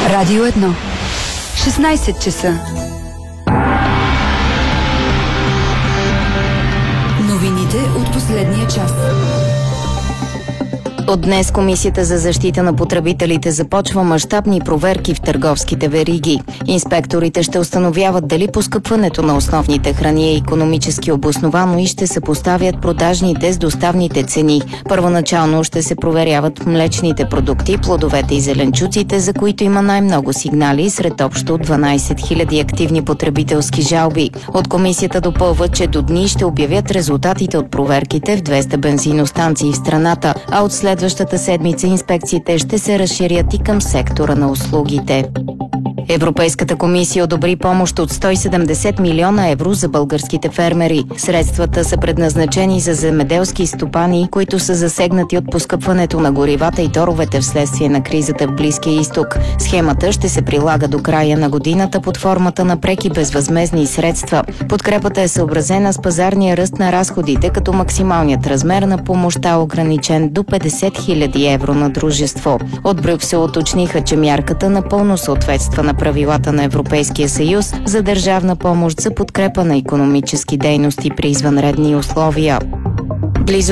Радио 1. 16 часа. Новините от последния час. От днес Комисията за защита на потребителите започва мащабни проверки в търговските вериги. Инспекторите ще установяват дали поскъпването на основните храни е икономически обосновано и ще съпоставят продажните с доставните цени. Първоначално ще се проверяват млечните продукти, плодовете и зеленчуците, за които има най-много сигнали, сред общо 12 000 активни потребителски жалби. От комисията допълват, че до дни ще обявят резултатите от проверките в 200 бензиностанции в страната, а от следващата седмица инспекциите ще се разширят и към сектора на услугите. Европейската комисия одобри помощ от 170 милиона евро за българските фермери. Средствата са предназначени за земеделски стопани, които са засегнати от поскъпването на горивата и торовете вследствие на кризата в Близкия изток. Схемата ще се прилага до края на годината под формата на преки безвъзмездни средства. Подкрепата е съобразена с пазарния ръст на разходите, като максималният размер на помощта е ограничен до 50 000 евро на дружество. От Брюксел уточниха, че мярката напълно съответства на правилата на Европейския съюз за държавна помощ за подкрепа на икономически дейности при извънредни условия. Близо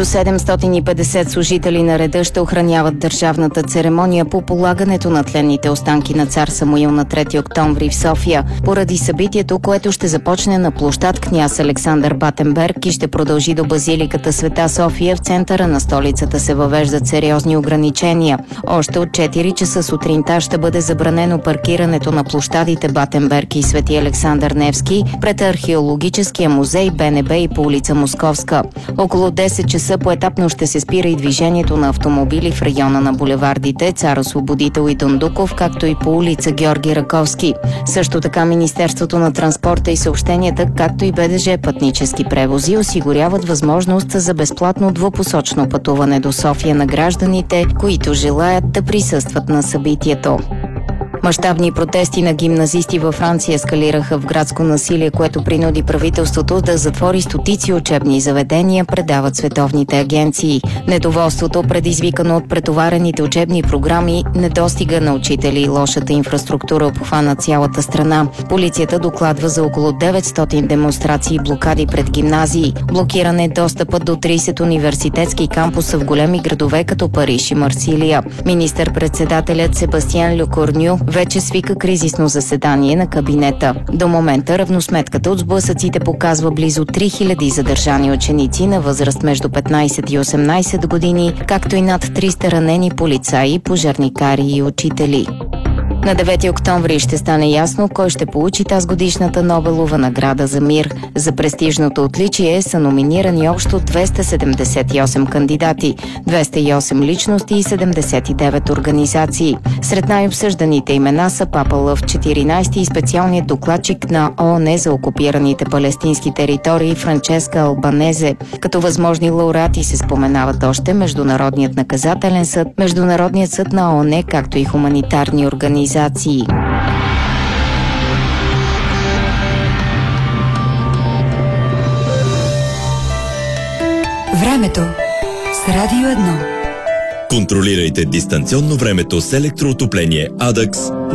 750 служители на реда ще охраняват държавната церемония по полагането на тленните останки на цар Самуил на 3 октомври в София, поради събитието, което ще започне на площад Княз Александър Батенберг и ще продължи до базиликата Света София. В центъра на столицата се въвеждат сериозни ограничения. Още от 4 часа сутринта ще бъде забранено паркирането на площадите Батенберг и Свети Александър Невски пред археологическия музей, БНБ и по улица Московска. Около 10 часа поетапно ще се спира и движението на автомобили в района на булевардите Цар Освободител и Дондуков, както и по улица Георги Раковски. Също така Министерството на транспорта и съобщенията, както и БДЖ Пътнически превози осигуряват възможност за безплатно двупосочно пътуване до София на гражданите, които желаят да присъстват на събитието. Мащабни протести на гимназисти във Франция ескалираха в градско насилие, което принуди правителството да затвори стотици учебни заведения, предават световните агенции. Недоволството, предизвикано от претоварените учебни програми, недостига на учители и лошата инфраструктура обхвана цялата страна. Полицията докладва за около 900 демонстрации и блокади пред гимназии. Блокиране достъпът до 30 университетски кампуса в големи градове като Париж и Марсилия. Министър-председателят Себастиан Лекорню вече свика кризисно заседание на кабинета. До момента равносметката от сблъсъците показва близо 3000 задържани ученици на възраст между 15 и 18 години, както и над 300 ранени полицаи, пожарникари и учители. На 9 октомври ще стане ясно кой ще получи тазгодишната Нобелова награда за мир. За престижното отличие са номинирани общо 278 кандидати, 208 личности и 79 организации. Сред най-обсъжданите имена са Папа Лъв 14 и специалният докладчик на ООН за окупираните палестински територии Франческа Албанезе. Като възможни лауреати се споменават още Международният наказателен съд, Международният съд на ООН, както и хуманитарни организации. Времето с Радио 1. Контролирайте дистанционно времето с електроотопление Adax